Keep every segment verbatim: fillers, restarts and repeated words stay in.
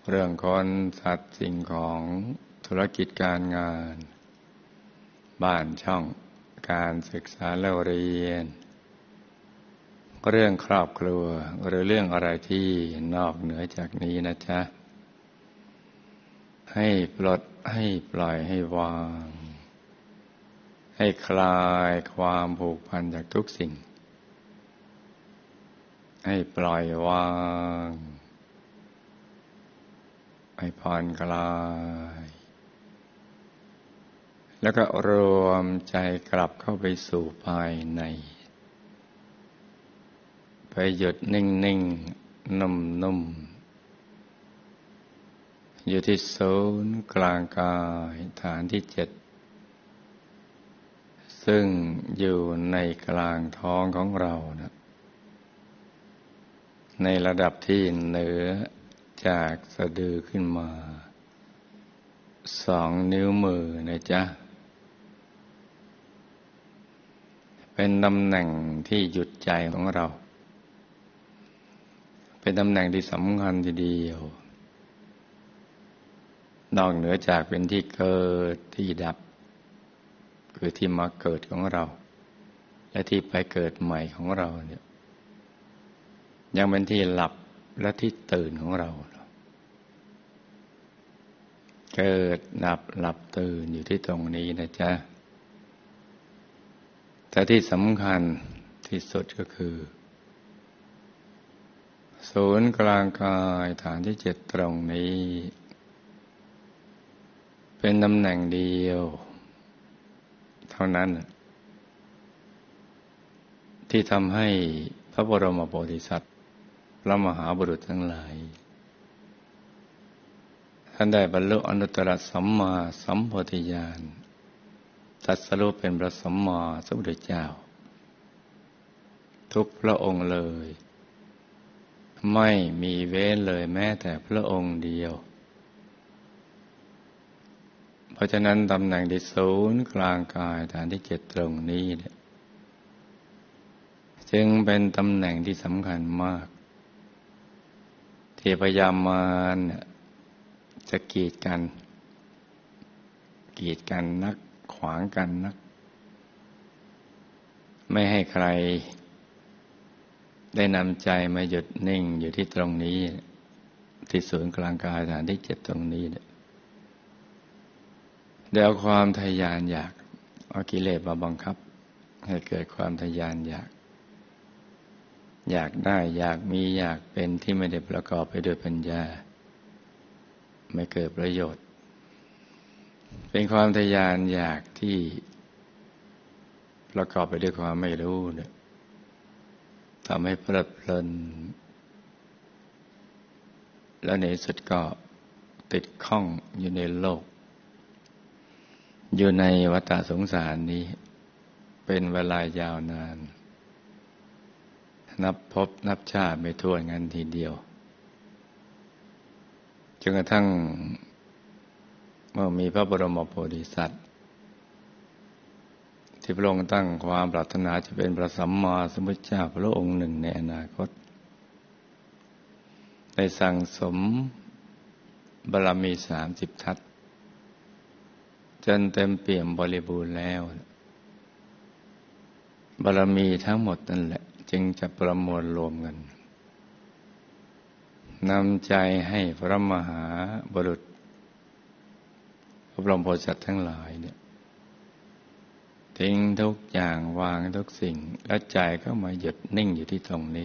เรื่องคนสัตว์สิ่งของธุรกิจการงานบ้านช่องการศึกษาเล่าเรียนเรื่องครอบครัวหรือเรื่องอะไรที่นอกเหนือจากนี้นะจ๊ะให้ปลดให้ปล่อยให้วางให้คลายความผูกพันจากทุกสิ่งให้ปล่อยวางให้ผ่อนคลายแล้วก็รวมใจกลับเข้าไปสู่ภายในไปหยุดนิ่งๆนุ่มๆอยู่ที่ศูนย์กลางกายฐานที่เจ็ดซึ่งอยู่ในกลางท้องของเรานะในระดับที่เหนือจากสะดือขึ้นมาสองนิ้วมือนะจ๊ะเป็นตำแหน่งที่หยุดใจของเราเป็นตำแหน่งที่สำคัญทีเดียวนอกเหนือจากเป็นที่เกิดที่ดับคือที่มาเกิดของเราและที่ไปเกิดใหม่ของเราเนี่ยยังเป็นที่หลับและที่ตื่นของเราเกิดดับหลับตื่นอยู่ที่ตรงนี้นะจ๊ะแต่ที่สำคัญที่สุดก็คือศูนย์กลางกายฐานที่เจ็ดตรงนี้เป็นตำแหน่งเดียวเท่านั้นที่ทำให้พระบรมโพธิสัตว์พระมหาบุรุษทั้งหลายท่านได้บรรลุอนุตตรสัมมาสัมโพธิญาณตรัสรู้เป็นพระสัมมาสัมพุทธเจ้าทุกพระองค์เลยไม่มีเว้นเลยแม้แต่พระองค์เดียวเพราะฉะนั้นตำแหน่งที่ศูนย์กลางกายฐานที่เจ็ดตรงนี้เนี่ยจึงเป็นตำแหน่งที่สำคัญมากที่พยายามมารจะกีดกันกีดกันนักขวางกันนักไม่ให้ใครได้นำใจมาหยุดนิ่งอยู่ที่ตรงนี้ที่ศูนย์กลางกายฐานที่เจ็ดตรงนี้เนี่ยเดี๋ยวความทะยานอยากเอากิเลสมาบังคับให้เกิดความทะยานอยากอยากได้อยากมีอยากเป็นที่ไม่ได้ประกอบไปด้วยปัญญาไม่เกิดประโยชน์เป็นความทะยานอยากที่ประกอบไปด้วยความไม่รู้เนี่ยทำให้เพลิดเพลินแล้วในสุดก็ติดข้องอยู่ในโลกอยู่ในวัฏสงสารนี้เป็นเวลายาวนานนับพบนับชาติไม่ถ้วนกันทีเดียวจนกระทั่งเมื่อมีพระบรมโพธิสัตว์ที่พระองค์ตั้งความปรารถนาจะเป็นพระสัมมาสัมพุทธเจ้าพระองค์หนึ่งในอนาคตได้สั่งสมบารมีสามสิบทัศน์จนเต็มเปี่ยมบริบูรณ์แล้วบารมีทั้งหมดนั่นแหละจึงจะประมวลรวมกันนำใจให้พระมหาบุรุษพระบรมโพธิสัตว์ทั้งหลายเนี่ยทิ้งทุกอย่างวางทุกสิ่งแล้วใจก็มาหยุดนิ่งอยู่ที่ตรงนี้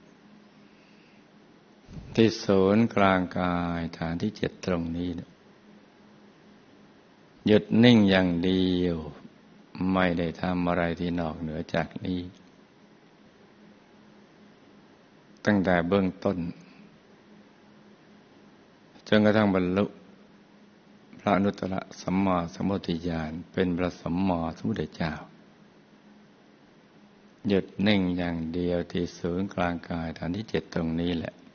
ที่ศูนย์กลางกายฐานที่เจ็ดตรงนี้เนี่ยหยุดนิ่งอย่างเดียวไม่ได้ทำอะไรที่นอกเหนือจากนี้ตั้งแต่เบื้องต้นจนกระทั่งบรรลุพระอนุตตรสัมมาสัมโพธิญาณเป็นพระสัมมาสัมพุทธเจ้าหยุดนิ่งอย่างเดียวที่ศูนย์กลางกายฐานที่เจ็ดตรงนี้แหละ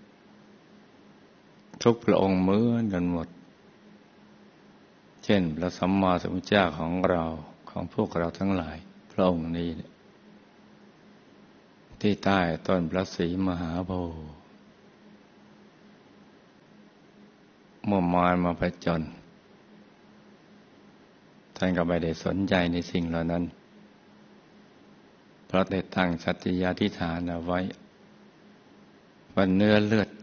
ทุกพระองค์เหมือนกันหมดเช่นพระสัมมาสัมพุทธเจ้าของเราของพวกเราทั้งหลายพระองค์นี้ที่ใต้ต้นพระศรีมหาโพธิ์เมื่อมารมาผจญท่านก็ไม่ได้สนใจในสิ่งเหล่านั้นเพราะได้ตั้งสัตยาธิฐานเอาไว้ว่าเนื้อเลือด